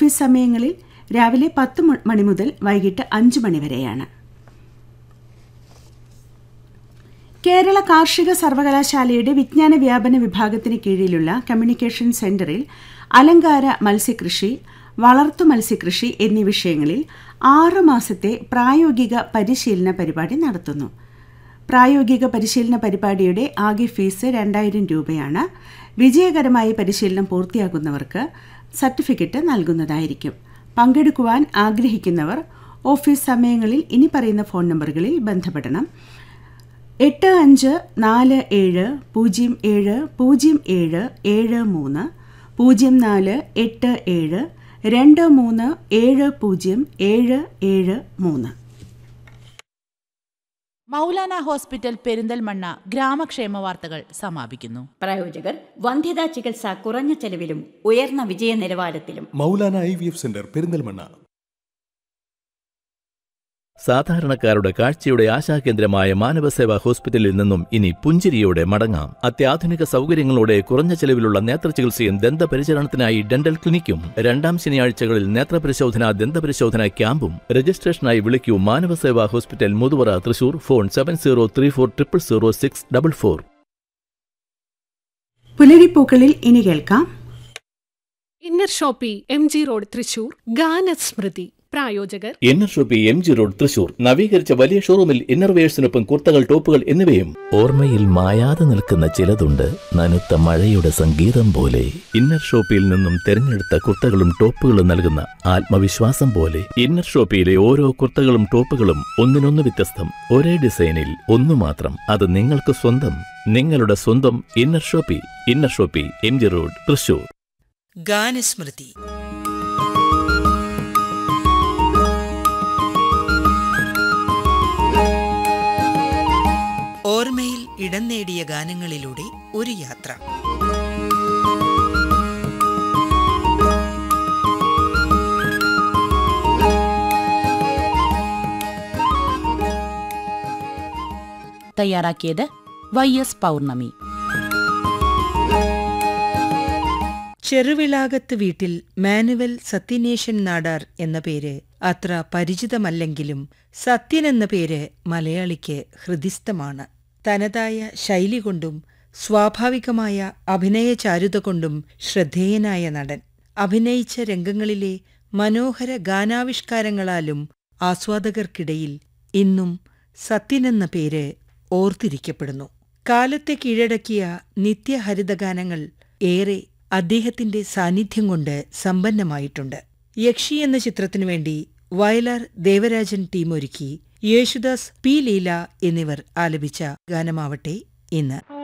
Office സമയങ്ങളിൽ രാവിലെ 10 മണി മുതൽ വൈകിട്ട് 5 മണി വരെയാണ്. കേരള കാർഷിക സർവകലാശാലയുടെ വിജ്ഞാന വ്യാപന വിഭാഗത്തിന് കീഴിലുള്ള കമ്മ്യൂണിക്കേഷൻ സെന്ററിൽ അലങ്കാര മത്സ്യകൃഷി, വളർത്തു മത്സ്യകൃഷി എന്നീ വിഷയങ്ങളിൽ 6 മാസത്തെ പ്രായോഗിക പരിശീലന പരിപാടി നടത്തുന്നു. പ്രായോഗിക പരിശീലന പരിപാടിയുടെ ആകെ ഫീസ് 2000 രൂപയാണ്. വിജയകരമായി പരിശീലനം പൂർത്തിയാകുന്നവർക്ക് സർട്ടിഫിക്കറ്റ് നൽകുന്നതായിരിക്കും. പങ്കെടുക്കുവാൻ ആഗ്രഹിക്കുന്നവർ ഓഫീസ് സമയങ്ങളിൽ ഇനി പറയുന്ന ഫോൺ നമ്പറുകളിൽ ബന്ധപ്പെടണം. 8547070773 0487237073. മൗലാന ഹോസ്പിറ്റൽ പെരിന്തൽമണ്ണ ഗ്രാമക്ഷേമ വാർത്തകൾ സമാപിക്കുന്നു. പ്രായോജകർ വന്ധ്യതാ ചികിത്സ കുറഞ്ഞ ചെലവിലും ഉയർന്ന വിജയ നിലവാരത്തിലും. Maulana IVF centre Perinthalmanna. സാധാരണക്കാരുടെ കാഴ്ചയുടെ ആശാകേന്ദ്രമായ മാനവസേവാ ഹോസ്പിറ്റലിൽ നിന്നും ഇനി പുഞ്ചിരിയോടെ മടങ്ങാം. അത്യാധുനിക സൗകര്യങ്ങളോടെ കുറഞ്ഞ ചെലവിലുള്ള നേത്രചികിത്സയും ദന്തപരിചരണത്തിനായി ഡെന്റൽ ക്ലിനിക്കും. 2ാം ശനിയാഴ്ചകളിൽ നേത്രപരിശോധന, ദന്തപരിശോധന ക്യാമ്പും. രജിസ്ട്രേഷനായി വിളിക്കൂ മാനവസേവാ ഹോസ്പിറ്റൽ, മുതുവറ, തൃശൂർ. ഫോൺ 7034000644. പുലരിപ്പൂക്കളിൽ ഇനി കേൾക്കാം. Inner Shopee MG road Thrissur ഗാനസ്മൃതി. പ്രായോജകർ inner Shopee MG road Thrissur. നവീകരിച്ച വലിയ ഷോറൂമിൽ ഇന്നർവെയേഴ്സിനൊപ്പം കുർത്തകൾ, ടോപ്പുകൾ എന്നിവയും. ഓർമ്മയിൽ മായാതെ നിൽക്കുന്ന ചിലതുണ്ട്, നനുത്ത മഴയുടെ സംഗീതം പോലെ. ഇന്നർ ഷോപ്പിയിൽ നിന്നും തെരഞ്ഞെടുത്ത കുർത്തകളും ടോപ്പുകളും നൽകുന്ന ആത്മവിശ്വാസം പോലെ. ഇന്നർ ഷോപ്പിയിലെ ഓരോ കുർത്തകളും ടോപ്പുകളും ഒന്നിനൊന്ന് വ്യത്യസ്തം. ഒരേ ഡിസൈനിൽ ഒന്നു മാത്രം. അത് നിങ്ങൾക്ക് സ്വന്തം. നിങ്ങളുടെ സ്വന്തം inner Shopee. Inner Shopee MG road Thrissur. ഗാനസ്മൃതി. ഓർമ്മയിൽ ഇടം നേടിയ ഗാനങ്ങളിലൂടെ ഒരു യാത്ര. തയ്യാറാക്കിയത് YS പൗർണമി. ചെറുവിളാകത്ത് വീട്ടിൽ മാനുവൽ സത്യനേശൻ നാടാർ എന്ന പേര് അത്ര പരിചിതമല്ലെങ്കിലും സത്യൻ എന്ന പേര് മലയാളിക്ക് ഹൃദിസ്ഥമാണ്. തനതായ ശൈലി കൊണ്ടും സ്വാഭാവികമായ അഭിനയചാരുത കൊണ്ടും ശ്രദ്ധേയനായ നടൻ. അഭിനയിച്ച രംഗങ്ങളിലെ മനോഹര ഗാനാവിഷ്കാരങ്ങളാലും ആസ്വാദകർക്കിടയിൽ ഇന്നും സത്യനെന്ന പേര് ഓർത്തിരിക്കപ്പെടുന്നു. കാലത്തെ കീഴടക്കിയ നിത്യഹരിതഗാനങ്ങൾ ഏറെ അദ്ദേഹത്തിന്റെ സാന്നിധ്യം കൊണ്ട് സമ്പന്നമായിട്ടുണ്ട്. യക്ഷി എന്ന ചിത്രത്തിനു വേണ്ടി വയലാർ ദേവരാജൻ ടീമൊരുക്കി യേശുദാസ്, P. ലീല എന്നിവർ ആലപിച്ച ഗാനമാവട്ടെ ഇന്ന്.